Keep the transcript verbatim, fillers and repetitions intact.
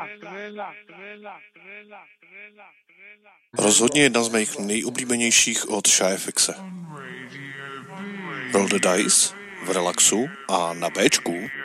Rozhodně jedna z mých nejoblíbenějších od ShyFXe. Roll the Dice v relaxu a na Bčku